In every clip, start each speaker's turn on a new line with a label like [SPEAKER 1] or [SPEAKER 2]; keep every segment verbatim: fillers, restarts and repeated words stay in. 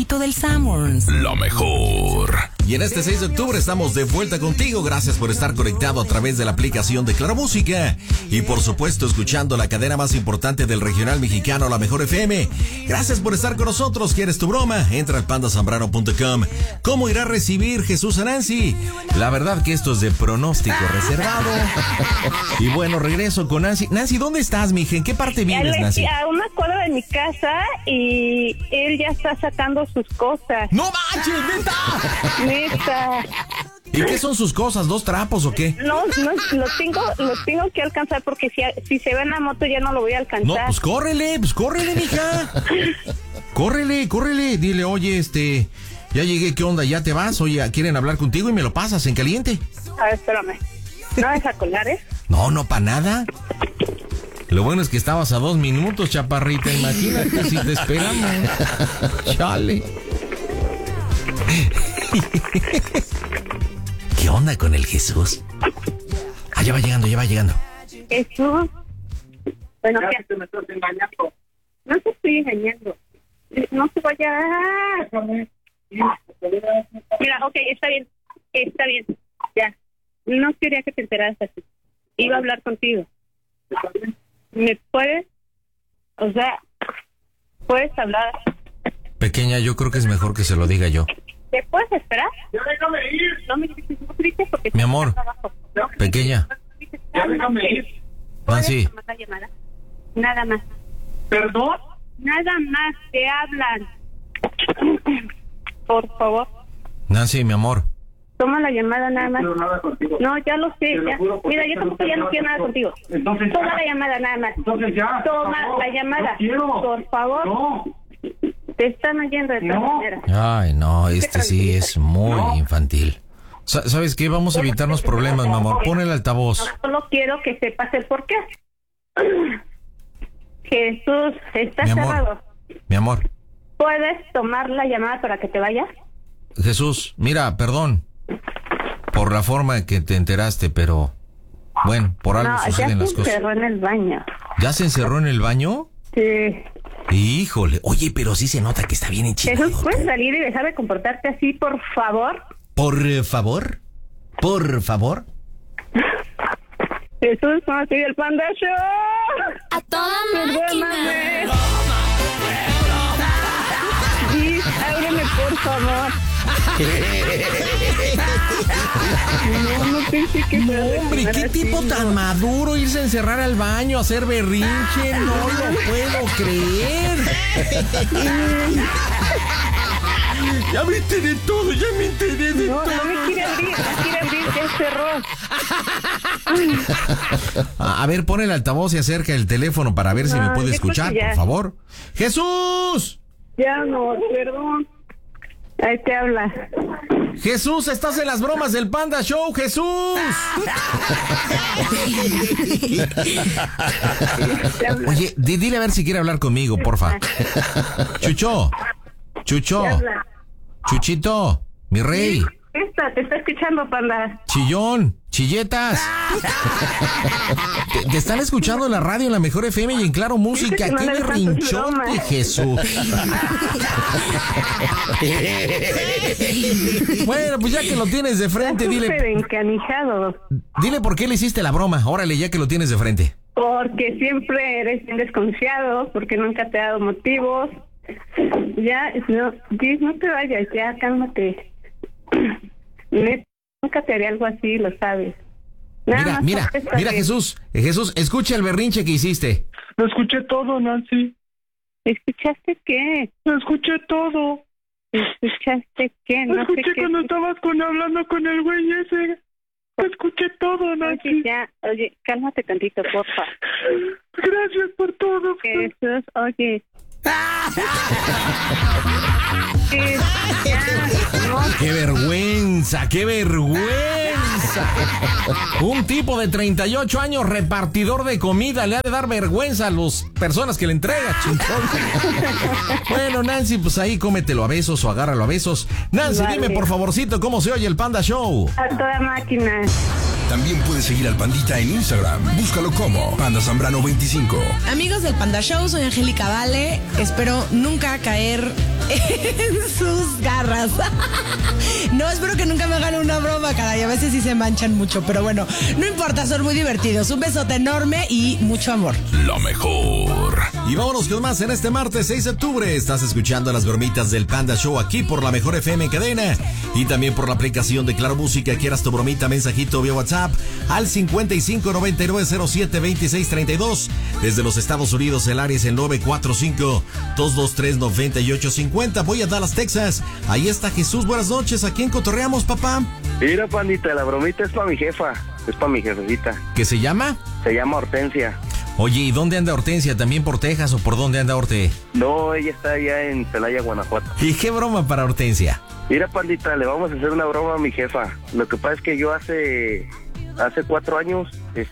[SPEAKER 1] del Sanborns.
[SPEAKER 2] La mejor. Y en este seis de octubre estamos de vuelta contigo. Gracias por estar conectado a través de la aplicación de Claro Música. Y por supuesto escuchando la cadena más importante del regional mexicano, La Mejor F M. Gracias por estar con nosotros. ¿Quieres tu broma? Entra al panda zambrano punto com. ¿Cómo irá a recibir Jesús a Nancy? La verdad que esto es de pronóstico reservado. Y bueno, regreso con Nancy. Nancy, ¿dónde estás, mija? ¿En qué parte vives, Nancy?
[SPEAKER 3] A una cuadra de mi casa y él ya está sacando sus cosas.
[SPEAKER 2] ¡No manches, neta!
[SPEAKER 3] Neta.
[SPEAKER 2] ¿Y qué son sus cosas? ¿Dos trapos o qué?
[SPEAKER 3] No, no, lo tengo, lo tengo que alcanzar porque si, si se ve en la moto ya no lo voy a alcanzar.
[SPEAKER 2] No, pues córrele, pues córrele, mija. Córrele, córrele. Dile, oye, este, ya llegué, ¿qué onda? ¿Ya te vas? Oye, ¿quieren hablar contigo? Y me lo pasas en caliente.
[SPEAKER 3] A ver, espérame. ¿No vas a colgar, eh?
[SPEAKER 2] No, no, para nada. Lo bueno es que estabas a dos minutos, chaparrita. Imagínate si te esperamos. Chale. ¿Qué onda con el Jesús? Ah, ya va llegando, ya va llegando.
[SPEAKER 3] Jesús. Bueno, ¿qué? Me estás engañando. No te estoy engañando. No se vaya. Mira, ok, está bien. Está bien. Ya. No quería que te enteraras así. Iba a hablar contigo. ¿Me puedes? O sea, ¿puedes hablar?
[SPEAKER 2] Pequeña, yo creo que es mejor que se lo diga yo.
[SPEAKER 3] ¿Te puedes esperar? Ya déjame ir. No me grites, no grites porque...
[SPEAKER 2] Mi amor, no, pequeña.
[SPEAKER 3] Ya déjame ir.
[SPEAKER 2] Nancy.
[SPEAKER 3] ¿Puedes tomar la llamada? Nada más.
[SPEAKER 4] ¿Perdón?
[SPEAKER 3] Nada más, te hablan. Por favor.
[SPEAKER 2] Nancy, mi amor.
[SPEAKER 3] Toma la llamada nada más.
[SPEAKER 4] No, nada contigo.
[SPEAKER 3] No, ya lo sé. Ya. Mira, yo tampoco ya no quiero nada contigo.
[SPEAKER 4] Entonces,
[SPEAKER 3] Toma
[SPEAKER 4] ya.
[SPEAKER 3] la llamada nada más.
[SPEAKER 4] Entonces ya.
[SPEAKER 3] Toma
[SPEAKER 4] por favor.
[SPEAKER 3] la llamada.
[SPEAKER 4] No quiero.
[SPEAKER 3] Por favor.
[SPEAKER 4] No.
[SPEAKER 3] Te están oyendo de todas
[SPEAKER 4] No.
[SPEAKER 3] maneras.
[SPEAKER 2] Ay, no, este sí es muy
[SPEAKER 4] No.
[SPEAKER 2] infantil. Sa- ¿Sabes qué? Vamos a evitarnos problemas, mi amor. Pon el altavoz.
[SPEAKER 3] No solo quiero que sepas el por qué. Jesús, está
[SPEAKER 2] Mi amor.
[SPEAKER 3] cerrado.
[SPEAKER 2] Mi amor.
[SPEAKER 3] ¿Puedes tomar la llamada para que te vayas?
[SPEAKER 2] Jesús, mira, perdón por la forma en que te enteraste, pero bueno, por algo
[SPEAKER 3] No, ya
[SPEAKER 2] suceden
[SPEAKER 3] se
[SPEAKER 2] las cosas.
[SPEAKER 3] encerró en el baño.
[SPEAKER 2] ¿Ya se encerró en el baño?
[SPEAKER 3] Sí.
[SPEAKER 2] Híjole, oye, pero sí se nota que está bien enchilado.
[SPEAKER 3] Jesús, ¿puedes salir y dejar de comportarte así, por favor?
[SPEAKER 2] Por eh, favor, por favor.
[SPEAKER 3] Jesús, no soy el Panda Show.
[SPEAKER 1] ¡A toda
[SPEAKER 3] Perdóname.
[SPEAKER 1] máquina!
[SPEAKER 3] Sí, ábreme, por favor. No, no pensé que fuera de
[SPEAKER 2] Hombre, qué
[SPEAKER 3] así,
[SPEAKER 2] tipo
[SPEAKER 3] no.
[SPEAKER 2] tan maduro, irse a encerrar al baño, a hacer berrinche, no lo puedo creer. Ya me enteré todo, ya me enteré de
[SPEAKER 3] No,
[SPEAKER 2] todo.
[SPEAKER 3] no me quiere abrir, no quiere abrir, ya cerró.
[SPEAKER 2] A, a ver, pon el altavoz y acerca el teléfono para ver si
[SPEAKER 3] No,
[SPEAKER 2] me puede
[SPEAKER 3] yo creo
[SPEAKER 2] escuchar,
[SPEAKER 3] que ya.
[SPEAKER 2] por favor. ¡Jesús!
[SPEAKER 3] Ya no, perdón. Ahí te habla.
[SPEAKER 2] ¡Jesús, estás en las bromas del Panda Show, Jesús!
[SPEAKER 3] Te habla.
[SPEAKER 2] Oye, di- dile a ver si quiere hablar conmigo, porfa. Chucho, Chucho,
[SPEAKER 3] Te habla.
[SPEAKER 2] Chuchito, mi rey,
[SPEAKER 3] Esta, te está escuchando, Panda.
[SPEAKER 2] chillón, chilletas. Te, te están escuchando en la radio, en la Mejor F M y en Claro Música.
[SPEAKER 3] que no
[SPEAKER 2] ¡Qué
[SPEAKER 3] le dejan tus
[SPEAKER 2] berrinchote,
[SPEAKER 3] bromas.
[SPEAKER 2] Jesús! Bueno, pues ya que lo tienes de frente,
[SPEAKER 3] Está súper
[SPEAKER 2] dile,
[SPEAKER 3] encanijado.
[SPEAKER 2] dile por qué le hiciste la broma. Órale, ya que lo tienes de frente.
[SPEAKER 3] Porque siempre eres bien desconfiado, porque nunca te ha dado motivos. Ya, no, Gis, no te vayas, ya, cálmate. Neta, nunca te haré algo así, lo sabes. Nada
[SPEAKER 2] Mira,
[SPEAKER 3] más
[SPEAKER 2] mira,
[SPEAKER 3] contéstame.
[SPEAKER 2] mira, Jesús. Eh, Jesús, escucha el berrinche que hiciste.
[SPEAKER 4] Lo escuché todo, Nancy.
[SPEAKER 3] ¿Escuchaste qué?
[SPEAKER 4] Lo escuché todo.
[SPEAKER 3] ¿Escuchaste qué?
[SPEAKER 4] Lo
[SPEAKER 3] No sé
[SPEAKER 4] escuché
[SPEAKER 3] qué.
[SPEAKER 4] cuando estabas con hablando con el güey ese. Lo escuché todo, Nancy.
[SPEAKER 3] Oye, ya, oye, cálmate tantito, porfa.
[SPEAKER 4] Gracias por todo.
[SPEAKER 3] Jesús, oye. Eh, ya, no,
[SPEAKER 2] ¡Qué vergüenza! ¡Qué vergüenza! Un tipo de treinta y ocho años, repartidor de comida, le ha de dar vergüenza a las personas que le entrega, chingón. Bueno, Nancy, pues ahí cómetelo a besos o agárralo a besos. Nancy,
[SPEAKER 3] Vale.
[SPEAKER 2] dime por favorcito cómo se oye el Panda Show.
[SPEAKER 3] a toda máquina.
[SPEAKER 5] También puedes seguir al Pandita en Instagram. Búscalo como Panda Zambrano veinticinco.
[SPEAKER 1] Amigos del Panda Show, soy Angélica Vale. Espero nunca caer en sus garras. No, espero que nunca me hagan una broma, caray. A veces sí se manchan mucho, pero bueno, no importa, son muy divertidos. Un besote enorme y mucho amor.
[SPEAKER 2] Lo mejor. Y vámonos con más en este martes seis de octubre. Estás escuchando las bromitas del Panda Show aquí por la Mejor F M en cadena y también por la aplicación de Claro Música. Quieras tu bromita, mensajito vía WhatsApp al cincuenta y cinco noventa y nueve cero siete veintiséis treinta y dos. Desde los Estados Unidos, el área es el nueve cuatro cinco, dos dos tres, nueve ocho cinco cero. Voy a Dallas, Texas. Ahí está Jesús. Buenas noches. ¿A quién cotorreamos, papá?
[SPEAKER 6] Mira, pandita, la bromita es para mi jefa. Es para mi jefecita.
[SPEAKER 2] ¿Qué se llama?
[SPEAKER 6] Se llama Hortensia.
[SPEAKER 2] Oye, ¿y dónde anda Hortensia? ¿También por Texas o por dónde anda Horte?
[SPEAKER 6] No, ella está allá en Celaya, Guanajuato.
[SPEAKER 2] ¿Y qué broma para Hortensia?
[SPEAKER 6] Mira, pandita, le vamos a hacer una broma a mi jefa. Lo que pasa es que yo hace hace cuatro años,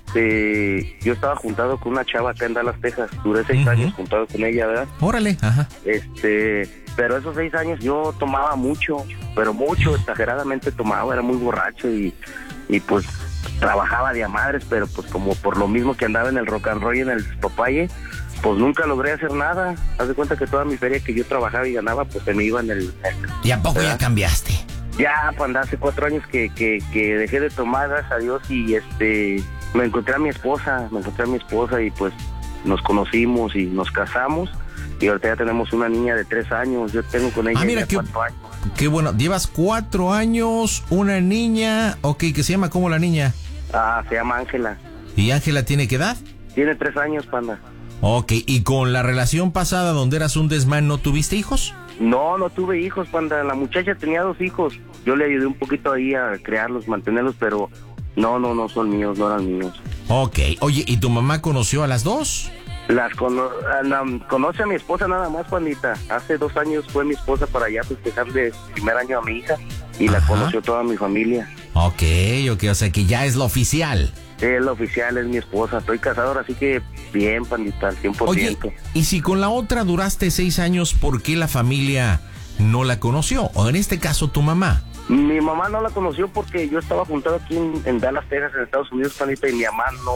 [SPEAKER 6] este, yo estaba juntado con una chava acá en Dallas, Texas. Duré seis uh-huh. años juntado con ella, ¿verdad?
[SPEAKER 2] Órale, ajá.
[SPEAKER 6] Este, pero esos seis años yo tomaba mucho, pero mucho, exageradamente tomaba, era muy borracho y, y pues trabajaba de a madres, pero pues como por lo mismo que andaba en el rock and roll y en el papaye, pues nunca logré hacer nada. Haz de cuenta que toda mi feria que yo trabajaba y ganaba, pues se me iba en el...
[SPEAKER 2] ¿Y a poco ¿verdad? Ya cambiaste?
[SPEAKER 6] Ya, pues hace cuatro años que, que, que dejé de tomar, gracias a Dios, y este, me encontré a mi esposa, me encontré a mi esposa y pues nos conocimos y nos casamos, y ahorita ya tenemos una niña de tres años, yo tengo con ella
[SPEAKER 2] ah, mira,
[SPEAKER 6] ya
[SPEAKER 2] qué,
[SPEAKER 6] cuatro años.
[SPEAKER 2] Qué bueno, llevas cuatro años, una niña, ok, ¿qué se llama? ¿Cómo la niña?
[SPEAKER 6] Ah, se llama Ángela.
[SPEAKER 2] ¿Y Ángela tiene qué edad?
[SPEAKER 6] Tiene tres años, panda.
[SPEAKER 2] Ok, ¿y con la relación pasada donde eras un desmán no tuviste hijos?
[SPEAKER 6] No, no tuve hijos, panda. La muchacha tenía dos hijos. Yo le ayudé un poquito ahí a crearlos, mantenerlos, pero no, no, no son míos, no eran míos.
[SPEAKER 2] Ok, oye, ¿y tu mamá conoció a las dos?
[SPEAKER 6] Las cono la, conoce a mi esposa nada más, pandita. Hace dos años fue mi esposa para allá festejarle el primer año a mi hija y Ajá. la conoció toda mi familia.
[SPEAKER 2] Ok, ok, o sea que ya es lo oficial.
[SPEAKER 6] Es lo oficial, es mi esposa. Estoy casado ahora, así que bien, pandita, al cien por ciento.
[SPEAKER 2] Oye, y si con la otra duraste seis años, ¿por qué la familia no la conoció? O en este caso, tu mamá.
[SPEAKER 6] Mi mamá no la conoció porque yo estaba juntado aquí en, en Dallas, Texas, en Estados Unidos, pandita, y mi mamá no,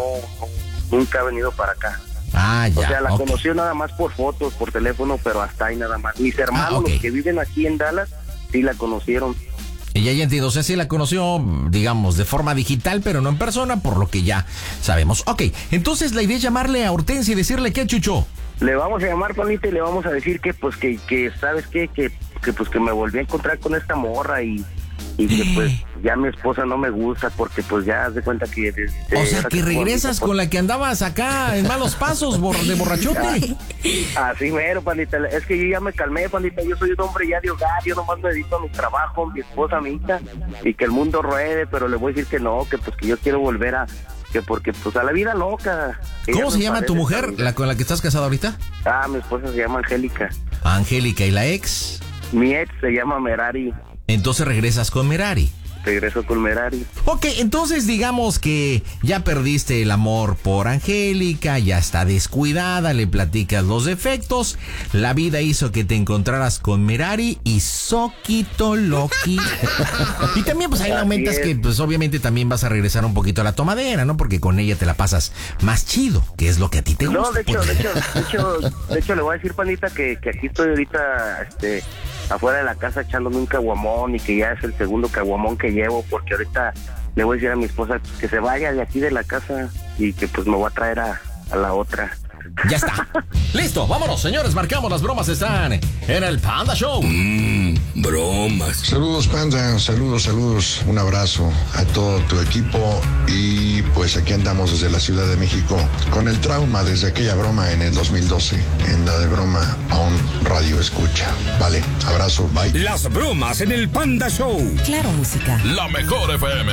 [SPEAKER 6] no nunca ha venido para acá.
[SPEAKER 2] Ah, ya.
[SPEAKER 6] O sea, la
[SPEAKER 2] okay.
[SPEAKER 6] conoció nada más por fotos, por teléfono, pero hasta ahí nada más. Mis hermanos,
[SPEAKER 2] ah, okay.
[SPEAKER 6] los que viven aquí en Dallas, sí la conocieron.
[SPEAKER 2] Y ya, ya entiendo, o sea, sí la conoció, digamos, de forma digital, pero no en persona, por lo que ya sabemos. Ok, entonces la idea es llamarle a Hortensia y decirle qué, Chucho.
[SPEAKER 6] Le vamos a llamar, panita, y le vamos a decir que, pues, que, que ¿sabes qué? Que, que, pues, que me volví a encontrar con esta morra y... Y que pues ya mi esposa no me gusta porque pues ya haz de cuenta que... De, de,
[SPEAKER 2] o sea que regresas con la que andabas acá en malos pasos bor de borrachote.
[SPEAKER 6] Así mero, pandita. Es que yo ya me calmé, pandita. Yo soy un hombre ya de hogar. Yo nomás me dedico a mi trabajo, mi esposa, mi hija. Y que el mundo ruede, pero le voy a decir que no, que pues que yo quiero volver a... Que porque pues a la vida loca.
[SPEAKER 2] ¿Cómo se llama tu mujer, la con la que estás casado ahorita?
[SPEAKER 6] Ah, mi esposa se llama Angélica.
[SPEAKER 2] Angélica, ¿y la ex?
[SPEAKER 6] Mi ex se llama Merari.
[SPEAKER 2] Entonces regresas con Merari.
[SPEAKER 6] Regreso con Merari.
[SPEAKER 2] Ok, entonces digamos que ya perdiste el amor por Angélica, ya está descuidada, le platicas los defectos, la vida hizo que te encontraras con Merari y Soquito Loki. Y también pues ahí aumentas que pues obviamente también vas a regresar un poquito a la tomadera, ¿no? Porque con ella te la pasas más chido, que es lo que a ti te gusta.
[SPEAKER 6] No, de hecho, de hecho, de hecho, de hecho le voy a decir, panita, que, que aquí estoy ahorita, este... afuera de la casa echándome un caguamón y que ya es el segundo caguamón que llevo porque ahorita le voy a decir a mi esposa que se vaya de aquí de la casa y que pues me voy a traer a, a la otra.
[SPEAKER 2] Ya está. Listo, vámonos, señores, marcamos, las bromas están en el Panda Show.
[SPEAKER 5] Mmm, bromas.
[SPEAKER 7] Saludos, Panda, saludos, saludos. Un abrazo a todo tu equipo y pues aquí andamos desde la Ciudad de México con el trauma desde aquella broma en el dos mil doce, en la de broma a un radio escucha. Vale, abrazo, bye.
[SPEAKER 5] Las bromas en el Panda Show.
[SPEAKER 1] Claro, música.
[SPEAKER 2] La Mejor F M.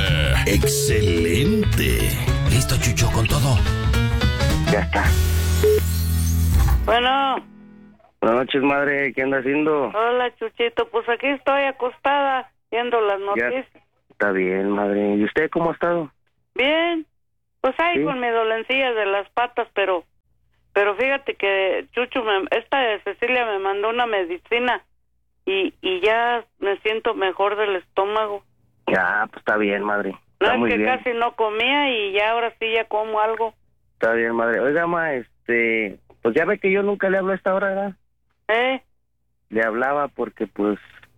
[SPEAKER 5] Excelente.
[SPEAKER 2] Listo, Chucho, con todo.
[SPEAKER 6] Ya está.
[SPEAKER 8] Bueno.
[SPEAKER 6] Buenas noches, madre. ¿Qué anda haciendo?
[SPEAKER 8] Hola, Chuchito. Pues aquí estoy acostada viendo las noticias.
[SPEAKER 6] Ya. Está bien, madre. ¿Y usted cómo ha estado?
[SPEAKER 8] Bien. Pues ahí ¿sí? Con mi dolencilla de las patas, pero pero fíjate que Chucho, me, esta de Cecilia me mandó una medicina y, y ya me siento mejor del estómago.
[SPEAKER 6] Ya, pues está bien, madre.
[SPEAKER 8] No,
[SPEAKER 6] está
[SPEAKER 8] es
[SPEAKER 6] muy
[SPEAKER 8] que
[SPEAKER 6] bien.
[SPEAKER 8] casi no comía y ya ahora sí ya como algo.
[SPEAKER 6] Está bien, madre. Oiga, ma, este... pues ya ve que yo nunca le hablo a esta hora, ¿verdad?
[SPEAKER 8] ¿Eh?
[SPEAKER 6] le hablaba porque pues,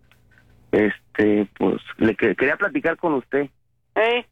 [SPEAKER 6] este, pues, le que- quería platicar con usted.
[SPEAKER 8] ¿Eh?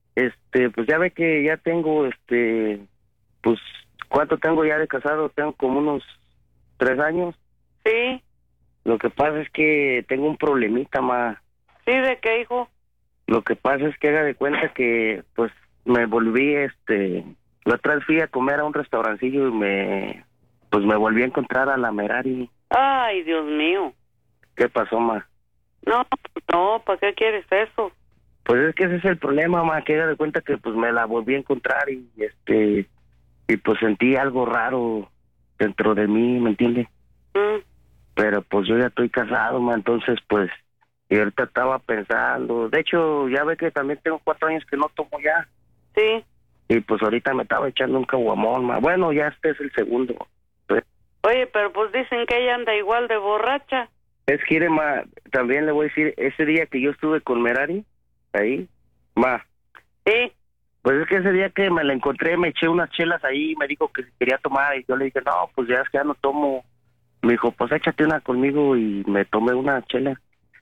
[SPEAKER 6] Este, pues ya ve que ya tengo, este, pues, ¿cuánto tengo ya de casado? Tengo como unos tres años.
[SPEAKER 8] Sí.
[SPEAKER 6] Lo que pasa es que tengo un problemita, ma.
[SPEAKER 8] ¿Sí? ¿De qué, hijo?
[SPEAKER 6] Lo que pasa es que haga de cuenta que, pues, me volví, este, la otra vez fui a comer a un restaurancillo y me, pues, me volví a encontrar a la Merari.
[SPEAKER 8] Ay, Dios mío.
[SPEAKER 6] ¿Qué pasó, ma?
[SPEAKER 8] No, no, ¿para qué quieres eso?
[SPEAKER 6] Pues es que ese es el problema, ma, que haga de cuenta que, pues, me la volví a encontrar y, este, y, pues, sentí algo raro dentro de mí, ¿me entiende?
[SPEAKER 8] Mm.
[SPEAKER 6] Pero, pues, yo ya estoy casado, ma, entonces, pues, y ahorita estaba pensando, de hecho, ya ve que también tengo cuatro años que no tomo ya.
[SPEAKER 8] Sí.
[SPEAKER 6] Y pues ahorita me estaba echando un caguamón, ma. Bueno, ya este es el segundo. Pues,
[SPEAKER 8] Oye, pero pues dicen que ella anda igual de borracha.
[SPEAKER 6] es que, ma, también le voy a decir, ese día que yo estuve con Merari, ahí, ma.
[SPEAKER 8] Sí.
[SPEAKER 6] Pues es que ese día que me la encontré, me eché unas chelas ahí, me dijo que si quería tomar, y yo le dije, no, pues ya es que ya no tomo. Me dijo, pues échate una conmigo, y me tomé una chela.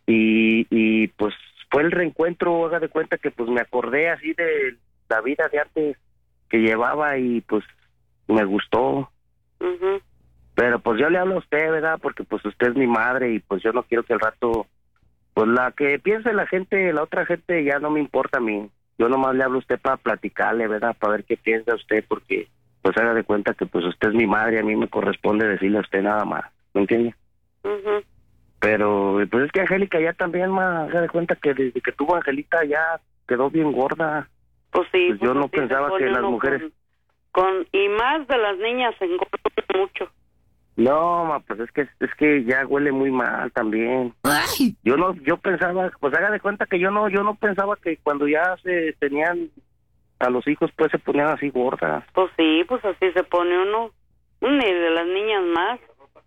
[SPEAKER 6] Y, y pues fue el reencuentro, haga de cuenta que pues me acordé así de la vida de antes que llevaba y pues me gustó.
[SPEAKER 8] Mhm.
[SPEAKER 6] Pero pues yo le hablo a usted, ¿verdad? Porque pues usted es mi madre y pues yo no quiero que al rato, pues la que piense la gente, la otra gente ya no me importa a mí. Yo nomás le hablo a usted para platicarle, ¿verdad? Para ver qué piensa usted, porque pues haga de cuenta que pues usted es mi madre y a mí me corresponde decirle a usted nada más, ¿me entiende?
[SPEAKER 8] Mhm.
[SPEAKER 6] Pero pues es que Angélica ya también, ma, haga de cuenta que desde que tuvo Angelita ya quedó bien gorda.
[SPEAKER 8] Pues sí.
[SPEAKER 6] Pues yo no
[SPEAKER 8] así se
[SPEAKER 6] pensaba
[SPEAKER 8] pone
[SPEAKER 6] que las
[SPEAKER 8] uno
[SPEAKER 6] mujeres...
[SPEAKER 8] Con, con- y más de las niñas se engordan mucho.
[SPEAKER 6] No, ma, pues es que es que ya huele muy mal también.
[SPEAKER 1] Ay,
[SPEAKER 6] Yo no, yo pensaba, pues haga de cuenta que yo no, yo no pensaba que cuando ya se tenían a los hijos pues se ponían así gordas.
[SPEAKER 8] Pues sí, pues así se pone uno. Ni de las niñas más.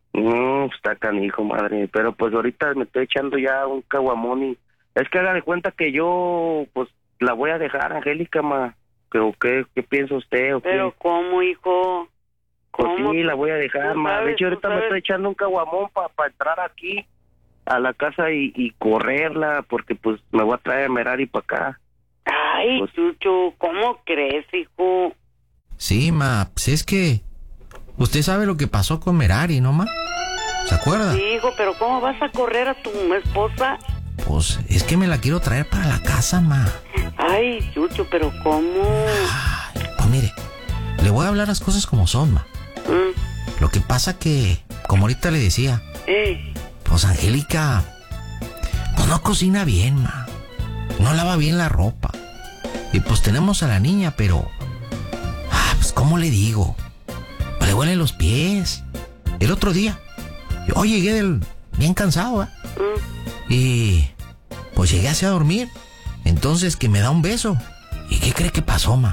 [SPEAKER 6] No, está canijo, madre. Pero pues ahorita me estoy echando ya un caguamón y es que haga de cuenta que yo, pues la voy a dejar, Angélica, ma. ¿O qué, qué piensa usted? ¿O qué?
[SPEAKER 8] Pero ¿cómo, hijo?
[SPEAKER 6] Pues
[SPEAKER 8] ¿Cómo?
[SPEAKER 6] sí, la voy a dejar,
[SPEAKER 8] Tú
[SPEAKER 6] ma. De
[SPEAKER 8] sabes,
[SPEAKER 6] hecho,
[SPEAKER 8] tú
[SPEAKER 6] ahorita me
[SPEAKER 8] sabes.
[SPEAKER 6] estoy echando un caguamón para entrar aquí a la casa y, y correrla, porque pues me voy a traer a Merari para acá.
[SPEAKER 8] Ay,
[SPEAKER 6] Pues-
[SPEAKER 8] Chucho, ¿cómo crees, hijo?
[SPEAKER 2] Sí, ma, pues es que usted sabe lo que pasó con Merari, ¿no, ma? ¿Se acuerda?
[SPEAKER 8] Sí, hijo, pero ¿cómo vas a correr a tu esposa?
[SPEAKER 2] Pues es que me la quiero traer para la casa, ma.
[SPEAKER 8] Ay, Chucho, pero ¿cómo?
[SPEAKER 2] Ay, pues mire, le voy a hablar las cosas como son, ma.
[SPEAKER 8] Mm,
[SPEAKER 2] Lo que pasa que, como ahorita le decía,
[SPEAKER 8] eh,
[SPEAKER 2] pues Angélica, pues no cocina bien, ma. No lava bien la ropa. Y pues tenemos a la niña, pero... Ah, pues ¿cómo le digo? Pues le huelen los pies. El otro día, yo llegué del... bien cansado, ¿eh?
[SPEAKER 8] mm,
[SPEAKER 2] Y... pues llegué así a dormir. Entonces que me da un beso. ¿Y qué cree que pasó, ma?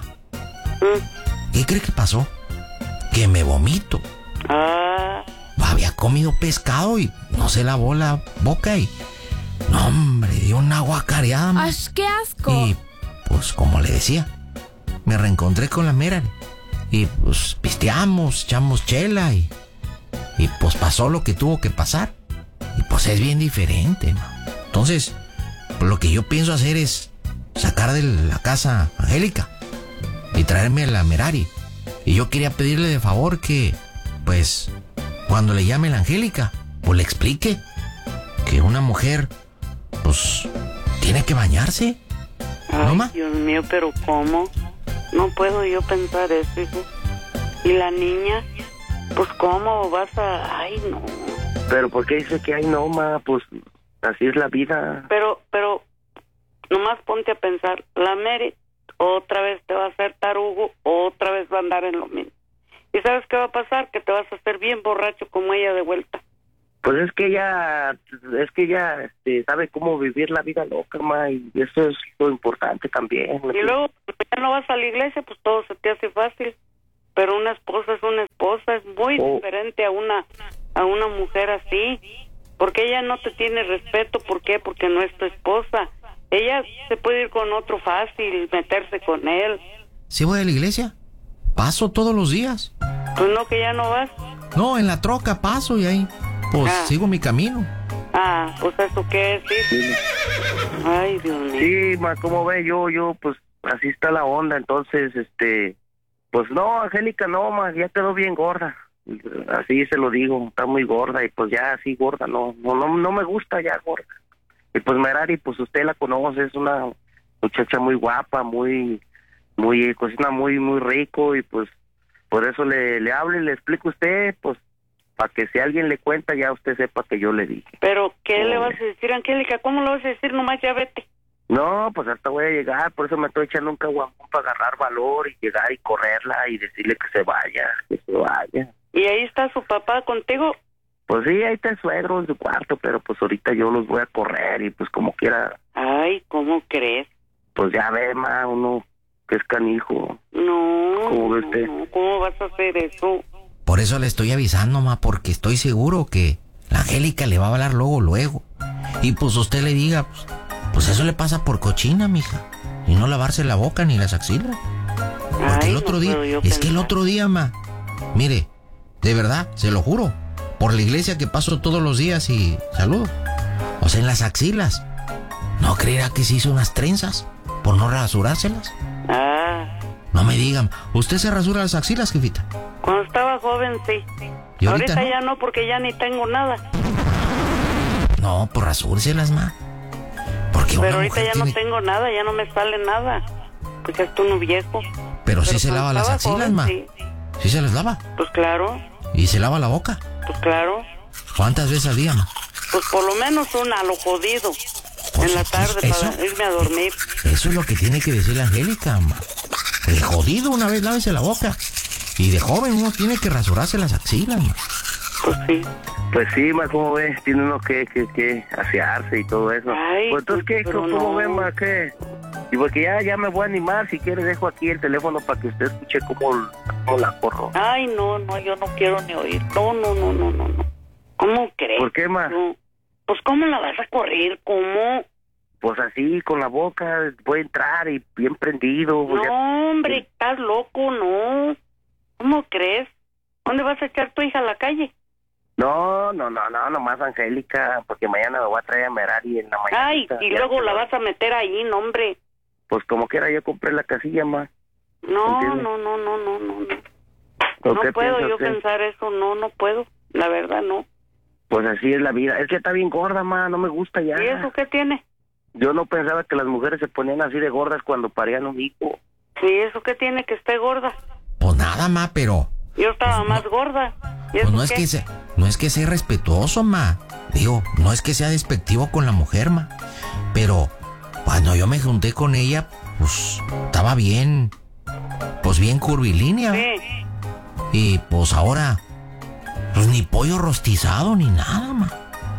[SPEAKER 8] mm.
[SPEAKER 2] ¿Qué cree que pasó? Que me vomito.
[SPEAKER 8] Ah,
[SPEAKER 2] Había comido pescado y no se lavó la boca y... no, hombre, dio una guacareada, ma.
[SPEAKER 9] ¡Ay, qué asco!
[SPEAKER 2] Y pues como le decía, me reencontré con la Merari. Y pues pisteamos, echamos chela y... y pues pasó lo que tuvo que pasar. Y pues es bien diferente, ma. Entonces, pues, lo que yo pienso hacer es sacar de la casa a Angélica y traerme a la Merari. Y yo quería pedirle de favor que, pues, cuando le llame la Angélica, pues le explique que una mujer, pues, tiene que bañarse.
[SPEAKER 8] ay,
[SPEAKER 2] ¿No, ma?
[SPEAKER 8] Dios mío, pero ¿cómo? No puedo yo pensar eso, hijo. ¿Y la niña? Pues ¿cómo vas a...? Ay, no.
[SPEAKER 6] Pero ¿por qué dice que ay no, ma? Pues así es la vida.
[SPEAKER 8] Pero, pero, nomás ponte a pensar, la Mary otra vez te va a hacer tarugo, otra vez va a andar en lo mismo. ¿Y sabes qué va a pasar? Que te vas a hacer bien borracho como ella de vuelta.
[SPEAKER 6] Pues es que ella, es que ella este, sabe cómo vivir la vida loca, ma, y eso es lo importante también.
[SPEAKER 8] Y luego, ya no vas a la iglesia, pues todo se te hace fácil. Pero una esposa es una esposa, es muy
[SPEAKER 6] Oh.
[SPEAKER 8] diferente a una a una mujer así. Porque ella no te tiene respeto, ¿por qué? Porque no es tu esposa. Ella se puede ir con otro fácil, meterse con él.
[SPEAKER 2] ¿Sí voy a la iglesia? Paso todos los días.
[SPEAKER 8] Pues no, que ya no vas.
[SPEAKER 2] No, en la troca paso y ahí pues
[SPEAKER 8] Ah.
[SPEAKER 2] sigo mi camino.
[SPEAKER 8] Ah, pues eso qué es, sí. Ay, Dios mío.
[SPEAKER 6] Sí, ma, como ve, yo, yo, pues, así está la onda, entonces, este, pues no, Angélica, no, ma, ya quedó bien gorda, así se lo digo, está muy gorda, y pues ya así gorda, no, no, no, no me gusta ya gorda. Y pues Merari, pues usted la conoce, es una muchacha muy guapa, muy, muy, cocina muy, muy rico, y pues, por eso le, le hablo y le explico a usted, pues, para que si alguien le cuenta, ya usted sepa que yo le dije.
[SPEAKER 8] Pero, ¿qué
[SPEAKER 6] Oh.
[SPEAKER 8] le vas a decir, Angélica? ¿Cómo le vas a decir? Nomás ya vete.
[SPEAKER 6] No, pues hasta voy a llegar, por eso me estoy echando un caguamón para agarrar valor y llegar y correrla y decirle que se vaya, que se vaya.
[SPEAKER 8] ¿Y ahí está su papá contigo?
[SPEAKER 6] Pues sí, ahí está el suegro en su cuarto, pero pues ahorita yo los voy a correr y pues como quiera,
[SPEAKER 8] Ay, ¿cómo crees?
[SPEAKER 6] pues ya ve, ma, uno que es canijo.
[SPEAKER 8] No,
[SPEAKER 6] ¿Cómo ve
[SPEAKER 8] no,
[SPEAKER 6] usted?
[SPEAKER 8] no, ¿cómo vas a hacer eso?
[SPEAKER 2] Por eso le estoy avisando, ma, porque estoy seguro que la Angélica le va a hablar luego, luego. Y pues usted le diga, pues, pues eso le pasa por cochina, mija. Y no lavarse la boca ni las axilas. Porque
[SPEAKER 8] Ay,
[SPEAKER 2] el otro
[SPEAKER 8] no
[SPEAKER 2] día,
[SPEAKER 8] puedo yo
[SPEAKER 2] es que el
[SPEAKER 8] pensar.
[SPEAKER 2] otro día, ma, mire, de verdad, se lo juro, por la iglesia que paso todos los días y saludo. O sea, en las axilas. ¿No creerá que se hizo unas trenzas por no rasurárselas?
[SPEAKER 8] Ah,
[SPEAKER 2] No me digan, ¿usted se rasura las axilas, jefita?
[SPEAKER 8] cuando estaba joven, sí.
[SPEAKER 2] ¿Y ahorita no?
[SPEAKER 8] ya no, porque ya ni tengo nada.
[SPEAKER 2] No, pues rasúrselas, ma. Porque una
[SPEAKER 8] Pero ahorita
[SPEAKER 2] mujer
[SPEAKER 8] ya
[SPEAKER 2] tiene...
[SPEAKER 8] no tengo nada, ya no me sale nada. Pues ya estoy uno viejo.
[SPEAKER 2] Pero sí
[SPEAKER 8] Pero
[SPEAKER 2] se
[SPEAKER 8] cuando
[SPEAKER 2] lava las
[SPEAKER 8] estaba
[SPEAKER 2] axilas,
[SPEAKER 8] joven,
[SPEAKER 2] ma.
[SPEAKER 8] sí.
[SPEAKER 2] Sí se las lava.
[SPEAKER 8] Pues claro,
[SPEAKER 2] Y se lava la boca.
[SPEAKER 8] pues claro.
[SPEAKER 2] ¿Cuántas veces al día, ma?
[SPEAKER 8] Pues por lo menos una, a lo jodido.
[SPEAKER 2] Pues,
[SPEAKER 8] en la
[SPEAKER 2] pues,
[SPEAKER 8] tarde
[SPEAKER 2] eso-
[SPEAKER 8] para irme a dormir.
[SPEAKER 2] Eso es lo que tiene que decir la Angélica, ma. De jodido una vez lávese la boca. Y de joven uno tiene que rasurarse las axilas, ma.
[SPEAKER 8] Pues sí.
[SPEAKER 6] Pues sí, ma, como ve, tiene uno que, que, que asearse y todo eso.
[SPEAKER 8] Ay,
[SPEAKER 6] pues entonces, ¿qué?
[SPEAKER 8] pero
[SPEAKER 6] ¿Cómo
[SPEAKER 8] no.
[SPEAKER 6] ve, ma, qué? Y porque ya, ya me voy a animar, si quiere dejo aquí el teléfono para que usted escuche cómo, cómo la corro.
[SPEAKER 8] Ay, no, no, yo no quiero ni oír. No, no, no, no, no, no. ¿Cómo crees?
[SPEAKER 6] ¿Por qué, ma?
[SPEAKER 8] No. Pues ¿cómo la vas a correr? ¿Cómo?
[SPEAKER 6] Pues así, con la boca, puede entrar y bien prendido. pues ya-
[SPEAKER 8] No, hombre, estás loco, no. ¿Cómo crees? ¿Dónde vas a echar tu hija a la calle?
[SPEAKER 6] No, no, no, no, nomás Angélica, porque mañana me voy a traer a Merari en la mañana.
[SPEAKER 8] Ay, y luego la vas a meter ahí, no, hombre.
[SPEAKER 6] Pues como quiera, yo compré la casilla, ma.
[SPEAKER 8] No,
[SPEAKER 6] ¿Entiendes?
[SPEAKER 8] no, no, no, no, no, no.
[SPEAKER 6] ¿O
[SPEAKER 8] No
[SPEAKER 6] qué
[SPEAKER 8] puedo
[SPEAKER 6] piensa
[SPEAKER 8] yo
[SPEAKER 6] usted?
[SPEAKER 8] pensar eso, no, no puedo. La verdad, no.
[SPEAKER 6] Pues así es la vida. Es que está bien gorda, ma, no me gusta ya.
[SPEAKER 8] ¿Y eso qué tiene?
[SPEAKER 6] Yo no pensaba que las mujeres se ponían así de gordas cuando parían un hijo.
[SPEAKER 8] Sí, ¿eso qué tiene que esté gorda?
[SPEAKER 2] Pues nada, ma, pero...
[SPEAKER 8] Yo estaba
[SPEAKER 2] Pues no.
[SPEAKER 8] más gorda. ¿Y
[SPEAKER 2] Pues
[SPEAKER 8] eso
[SPEAKER 2] no es
[SPEAKER 8] qué?
[SPEAKER 2] que sea, no es que sea irrespetuoso, ma. Digo, no es que sea despectivo con la mujer, ma. Pero cuando yo me junté con ella, pues estaba bien, pues bien curvilínea.
[SPEAKER 8] Sí.
[SPEAKER 2] Y pues ahora, pues ni pollo rostizado ni nada, ma.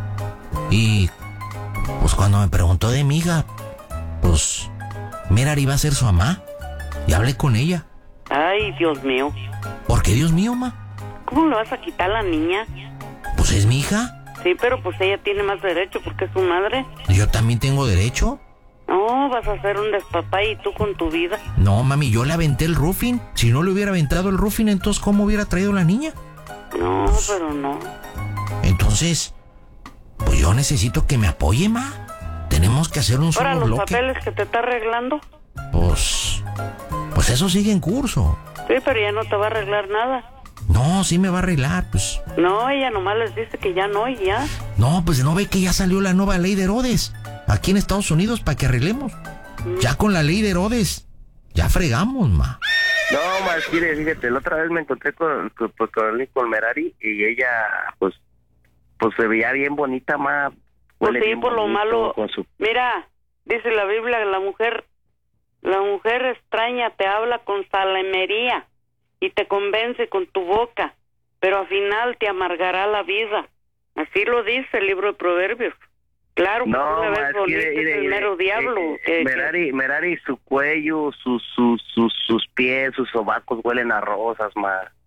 [SPEAKER 2] Y pues cuando me preguntó de mi hija, pues Merari iba a ser su mamá. Y hablé con ella.
[SPEAKER 8] Ay, Dios mío.
[SPEAKER 2] ¿Por qué, Dios mío, ma?
[SPEAKER 8] ¿Cómo le vas a quitar a la niña?
[SPEAKER 2] Pues es mi hija.
[SPEAKER 8] Sí, pero pues ella tiene más derecho porque es su madre.
[SPEAKER 2] Yo también tengo derecho.
[SPEAKER 8] No, vas a hacer un despapá y tú con tu vida.
[SPEAKER 2] No, mami, yo le aventé el roofing. Si no le hubiera aventado el roofing, entonces ¿cómo hubiera traído la niña?
[SPEAKER 8] No, pero no.
[SPEAKER 2] Entonces, pues yo necesito que me apoye, ma. Tenemos que hacer un
[SPEAKER 8] Ahora
[SPEAKER 2] solo
[SPEAKER 8] los
[SPEAKER 2] bloque.
[SPEAKER 8] papeles que te está arreglando.
[SPEAKER 2] Pues, pues eso sigue en curso.
[SPEAKER 8] Sí, pero ya no te va a arreglar nada.
[SPEAKER 2] No, sí me va a arreglar, pues.
[SPEAKER 8] No, ella nomás les dice que ya no y ya.
[SPEAKER 2] No, pues no ve que ya salió la nueva ley de Herodes aquí en Estados Unidos para que arreglemos. Ya con la ley de Herodes, ya fregamos, ma.
[SPEAKER 6] No, más quiere, fíjate, la otra vez me encontré con, con, pues, con, con Merari y ella, pues, pues se veía bien bonita, ma.
[SPEAKER 8] Pues
[SPEAKER 6] Huele
[SPEAKER 8] sí,
[SPEAKER 6] bien
[SPEAKER 8] por lo
[SPEAKER 6] bonito,
[SPEAKER 8] malo.
[SPEAKER 6] con su-
[SPEAKER 8] Mira, dice la Biblia, la mujer, la mujer extraña te habla con salamería y te convence con tu boca, pero al final te amargará la vida. Así lo dice el libro de Proverbios. Claro, que
[SPEAKER 6] No,
[SPEAKER 8] tú la
[SPEAKER 6] ma,
[SPEAKER 8] ves
[SPEAKER 6] es que
[SPEAKER 8] bonita,
[SPEAKER 6] mire,
[SPEAKER 8] es
[SPEAKER 6] mire,
[SPEAKER 8] el
[SPEAKER 6] mire,
[SPEAKER 8] mero diablo.
[SPEAKER 6] eh,
[SPEAKER 8] que- que-
[SPEAKER 6] Merari, Merari, su cuello, sus, sus, sus, sus pies, sus sobacos huelen a rosas, ma.